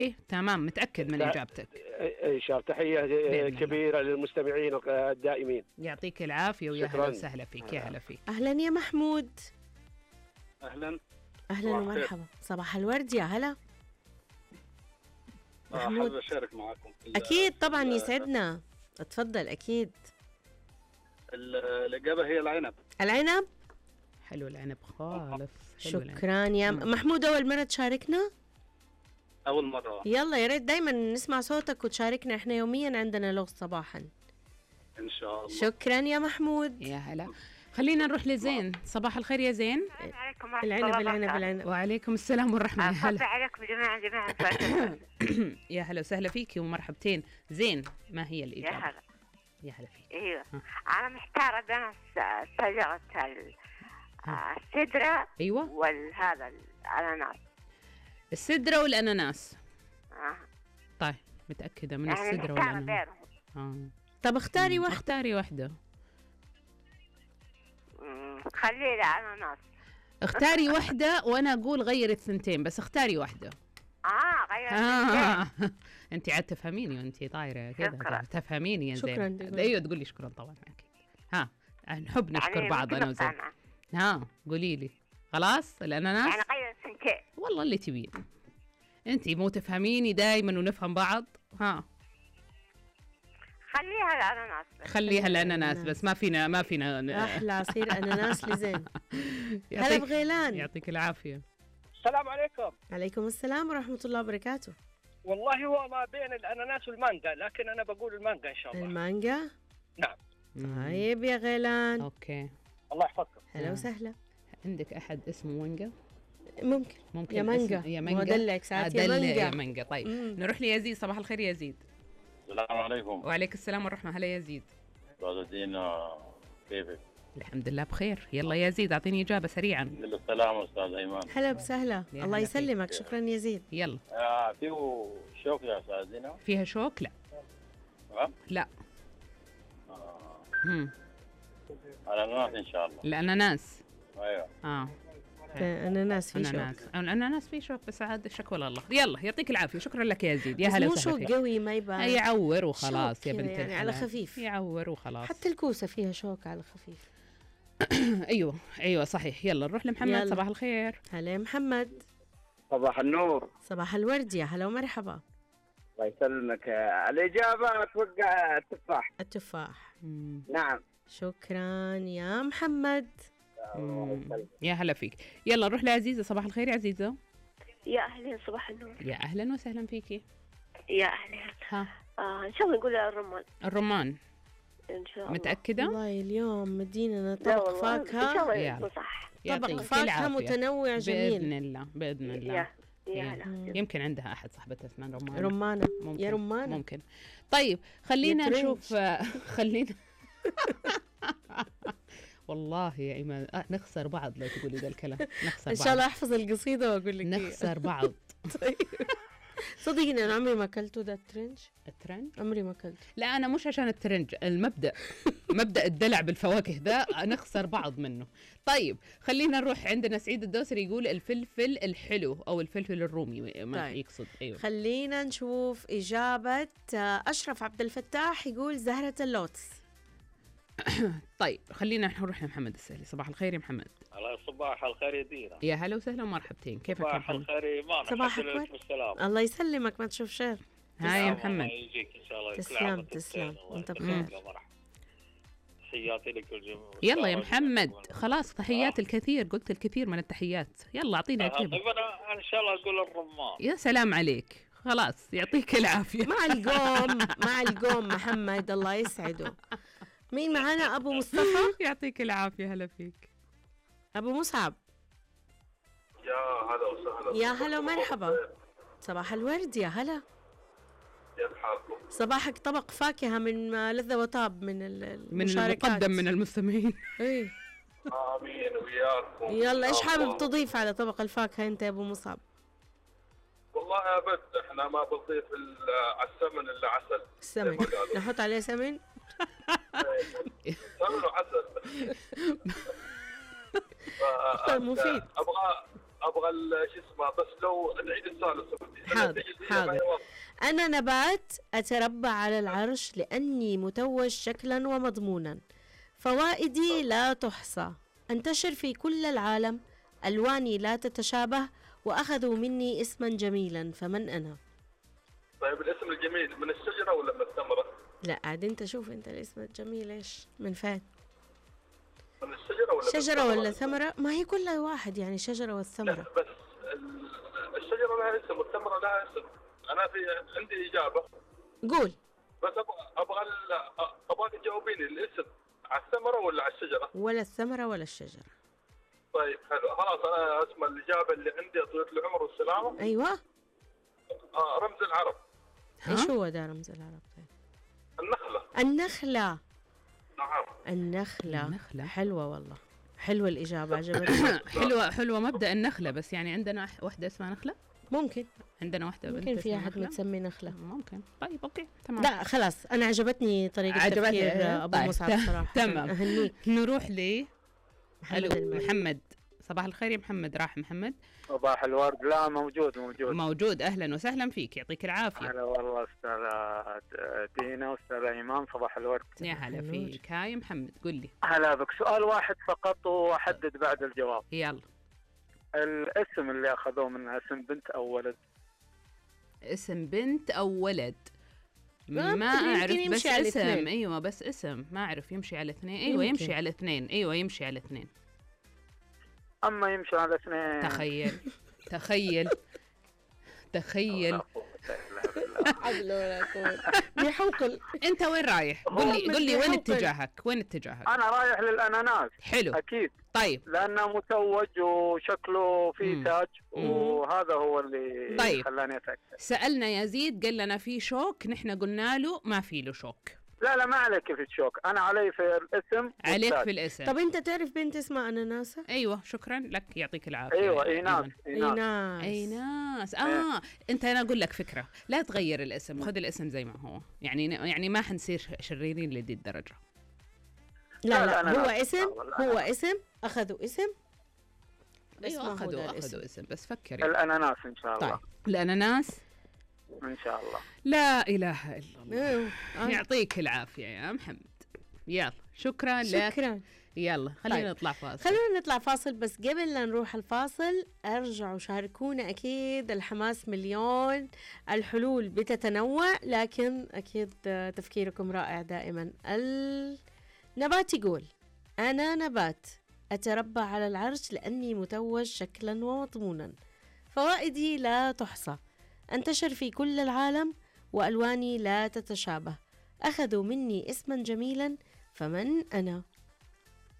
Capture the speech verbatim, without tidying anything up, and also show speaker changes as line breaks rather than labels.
إيه تمام، متأكد من إجابتك.
إن شاء الله. تحية كبيرة للمستمعين الدائمين.
يعطيك العافية ويا هلا وسهلا فيك. يا هلا فيك.
أهلا يا محمود.
أهلا
أهلا ومرحبا. صباح الورد يا هلا محمود.
حابب أشارك معكم.
أكيد طبعا يسعدنا، اتفضل. أكيد
الإجابة هي العنب.
العنب.
حلو العنب خالص.
شكرا يا محمود. أول مرة تشاركنا؟
أول مرة.
يلا يا ريت دايما نسمع صوتك وتشاركنا، احنا يوميا عندنا لغز صباحا
إن شاء الله.
شكرا يا محمود.
يا هلا. خلينا نروح لزين. صباح الخير يا زين.
السلام عليكم ورحمة
العنب
الله
العنب
وبركاته.
العنب.
وعليكم السلام والرحمة. يا هلا.
عليكم جميعا جميعا.
يا هلا وسهلا فيكي ومرحبتين. زين، ما هي الإجابة؟
يا هلا.
يا هلا فيك.
ايوه انا محتارة بين الس- شجرة ال- السدرة
أيوة.
والهذا الأناناس.
السدرة والأناناس.
آه.
طيب متأكدة من
يعني
السدرة
محتارة
والأناناس؟
بينهم.
آه.
طب اختاري واحدة.
اختاري واحدة.
مم، خليه الأناناس.
اختاري واحدة وأنا أقول غيري الثنتين، بس اختاري واحدة.
اه غير
آه. انت عاد تفهميني وانت طايره كذا،
شكراً.
تفهميني يا
شكراً
زين.
تقول.
ايوه تقولي شكرا طبعا. اكيد. ها نحب نشكر
يعني
بعض انا وزين.
مقتنعة.
ها قولي لي. خلاص الاناناس.
يعني غير السنتين.
والله اللي تبين. انت مو تفهميني دائما ونفهم بعض. ها
خليها الأناناس بس.
خليها الاناناس بس، ما فينا ما فينا.
أحلى عصير أناناس لزين. هلا
يعطيك-
بغيلان.
يعطيك العافيه.
السلام عليكم.
عليكم السلام ورحمة الله وبركاته.
والله هو ما بين الأناناس والمانجا، لكن أنا بقول المانجا إن شاء الله.
المانجا.
نعم.
طيب يا غيلان.
اوكي.
الله يحفظكم.
هلا
آه.
وسهلا.
عندك احد اسمه وانجا؟
ممكن.
ممكن
يا مانجا.
اسم- يا
ما هو
مانجا.
دلعك ساعات يا
أدلع
مانجا.
يا مانجا. طيب
مم.
نروح ليزيد. صباح الخير يا يزيد.
السلام عليكم.
وعليك السلام والرحمة. هلا يزيد.
أستاذ دينا كيفك؟
الحمد لله بخير. يلا يا يزيد أعطيني إجابة سريعا.
بالسلامة أستاذ أيمن.
هلا وسهلا.
يا
الله
هلا
يسلمك. شكرا يزيد.
يلا.
آه فيه شوك يا أستاذ دينا؟
فيها شوك؟ لا.
ها؟
لا.
آه.
هم.
الأناناس إن شاء الله.
الأناناس.
أيوه.
آه.
أناناس في شوك.
أناناس. الأناناس في شوك بس عاد شكوى الله. يلا يعطيك العافية. شكرا لك يا يزيد. يا
بس
هلا
مو
وسهلا
شوك
فيك.
قوي ما يبان.
يعور وخلاص يا
شوك
بنت
يعني على
الحلال.
خفيف.
يعور وخلاص.
حتى الكوسة فيها شوك على خفيف.
أيوه أيوه صحيح. يلا نروح لمحمد.
يلا.
صباح الخير.
هلا يا محمد.
صباح النور.
صباح الورد يا هلا ومرحبا.
الله يسلمك. الإجابة أتوقع التفاح.
التفاح.
مم.
نعم.
شكرا يا محمد.
مم. يا هلا فيك. يلا نروح لعزيزة. صباح الخير يا عزيزة.
يا أهلين صباح النور.
يا أهلا وسهلا فيكي.
يا أهلين.
ها
آه إن شاء الله نقول الرمان.
الرمان.
إن شاء الله.
متأكدة؟
والله اليوم مدينا
لا
طبق
والله. إن شاء
فاكهة.
الله
يلا.
يكون صح.
طبق
يعطيك
فاكهة
العافية.
متنوع جميل.
بإذن الله بإذن الله.
يا يا
يا.
هلا.
يمكن عندها أحد صاحبتها اسمها رمانة.
رمانة.
ممكن.
يا رمانة.
ممكن. طيب خلينا
يا ترنج.
نشوف. خلينا والله يا إيمان آه نخسر بعض لو تقولي ذا الكلام. نخسر
إن
بعض.
شاء الله أحفظ القصيدة وأقول لك.
نخسر بعض.
طيب. صدقني أنا عمري ما أكلته ده الترنج.
الترنج؟
عمري ما أكلته.
لا أنا مش عشان الترنج، المبدأ مبدأ الدلع بالفواكه ذا نخسر بعض منه. طيب خلينا نروح. عندنا سعيد الدوسري يقول الفلفل الحلو أو الفلفل الرومي ما
طيب.
يقصد. أيوه.
خلينا نشوف إجابة آه، أشرف عبد الفتاح. يقول زهرة اللوتس.
طيب خلينا نروح لمحمد السهلي. صباح الخير يا محمد.
على صباح الخير يا دينا.
يا هلا وسهلا ومرحبتين. كيفك يا
صباح
محمد؟
الخير يا إيمان.
صباح
الحمد لله
الخير.
بالسلام.
الله يسلمك ما تشوف شر.
هاي يا محمد.
الله يجيك إن شاء الله. كل
تسلم،
عام وأنت
تسلم.
بخير. الله
وأنت
يسلمك
بخير.
يا مرحبا. تحياتي لك والجميع.
يلا يا محمد خلاص تحيات
آه.
الكثير. قلت الكثير من التحيات. يلا أعطينا
آه،
إجابة.
طيب أنا إن شاء الله أقول الرمان.
يا سلام عليك. خلاص يعطيك العافية.
مع القوم مع القوم محمد الله يسعده. مين معانا؟ أبو مصطفى.
يعطيك العافية. هلا فيك.
أبو مصعب.
يا هلا وسهلا.
يا هلا ومرحبا. صباح الورد يا هلا.
كيف حالكم؟
صباحك طبق فاكهة من لذة وطاب من ال-
من
المشاركات.
المقدم من المستمعين.
إيه.
آمين وياكم.
يلا إيش حابب تضيف على طبق الفاكهة أنت يا أبو مصعب؟
والله أبد إحنا ما بنضيف على السمن إلا عسل.
السمن. نحط عليه سمن.
سمن وعسل.
طيب مفيد.
أبغى ابغى ال- شو اسمه، بس لو نعيد السؤال لو سمحتي.
حاضر، حاضر. أنا نبات أتربع على العرش لأني متوج شكلا ومضمونا، فوائدي لا تحصى، أنتشر في كل العالم، ألواني لا تتشابه، وأخذوا مني اسما جميلا، فمن أنا؟
طيب الاسم الجميل من الشجره ولا من الثمره؟
لا عاد أنت شوف أنت الاسم الجميل إيش من فين؟
من الشجره ولا من
شجرة ولا
الثمرة؟
ثمرة؟ ما هي كلها واحد يعني، شجرة
لا
والثمرة.
بس ال- الشجره لها اسم والثمره لها اسم. انا في عندي اجابه،
قول.
بس ابغى ابغى ال- ابغى تجاوبيني الاسم على الثمره ولا على الشجره؟
ولا الثمرة ولا الشجرة.
طيب حلو، خلاص انا اسمع الاجابه اللي عندي طويله العمر والسلامه.
أيوة.
آه رمز العرب.
ها؟
إيش هو ده رمز العرب؟ طيب.
النخله.
النخلة.
نعم.
النخلة.
النخلة.
حلوة والله، حلوة الإجابة عجبتني.
حلوة حلوة مبدأ النخلة، بس يعني عندنا أح- واحدة اسمها نخلة،
ممكن
عندنا واحدة بنت
ممكن في
اسمها
أحد
نخلة.
متسمي نخلة.
ممكن. طيب أوكي تمام.
لا خلاص أنا عجبتني طريقة
عجبتك؟
تفكير أبو
طيب،
مصعب
تم-
صراحة.
تمام.
أهنيك
نروح ل
محمد
ألو،
المالك.
محمد. صباح الخير يا محمد. راح محمد
صباح الورد. لا موجود موجود.
موجود. أهلا وسهلا فيك، يعطيك العافية.
هلا والله استاذة دينا واستاذة ايمان، صباح الورد.
يا هلا
النور.
فيك. هاي محمد قل لي.
هلا بك. سؤال واحد فقط واحدد بعد الجواب.
يلا.
الاسم اللي اخذوه منها اسم بنت او ولد؟
اسم بنت أو ولد؟
ما
ما
أدري، يمكن
أعرف، بس
يمشي على
اسم.
الاثنين.
أيوة بس اسم، ما أعرف يمشي على اثنين. أيوة
يمكن.
يمشي على اثنين. أيوة يمشي على اثنين.
اما يمشي على اثنين.
تخيل تخيل تخيل.
لا قوة إلا بالله.
حول ولا قوة. بيحوقل.
انت وين رايح؟ قل لي
هو
قل لي وين
متحوقل.
اتجاهك؟ وين اتجاهك؟
انا رايح للاناناس
حلو.
اكيد،
طيب
لانه متوج وشكله
مم.
فيه تاج،
مم.
وهذا هو اللي
طيب.
خلاني اتاكد.
سالنا يزيد قال لنا في شوك، نحن قلنا له ما في له شوك.
لا لا ما عليك في الشوك، انا علي في الاسم
عليك
والتاج.
في الاسم.
طب أنت تعرف بنت اسمها أناناسة؟
ايوه شكرا لك، يعطيك العافيه.
ايوه
يا
ايناس
إيمان.
ايناس.
أيناس.
اي ناس. اه انت انا اقول لك فكره، لا تغير الاسم، خذ الاسم زي ما هو، يعني يعني ما حنصير شريرين لدي الدرجه.
لا
لا،
لا
أناناس.
هو اسم،
والله
هو
أناناس.
اسم، أخذوا اسم. بس
ايوه
ما هو
اخذوا
ده
اخذوا
الاسم.
اسم، بس فكري.
الاناناس ان شاء الله.
طيب.
الاناناس.
ان شاء الله.
لا اله الا الله.
إيه. آه.
يعطيك العافيه يا محمد. يلا شكرا لك.
شكرا.
يلا خلينا
طيب.
نطلع فاصل.
خلونا نطلع فاصل، بس قبل لا نروح الفاصل ارجعوا شاركونا، اكيد الحماس مليون، الحلول بتتنوع، لكن اكيد تفكيركم رائع دائما. النبات يقول: انا نبات اتربى على العرش لاني متوج شكلا ومضمونا، فوائدي لا تحصى، انتشر في كل العالم، والواني لا تتشابه، اخذوا مني اسما جميلا، فمن انا؟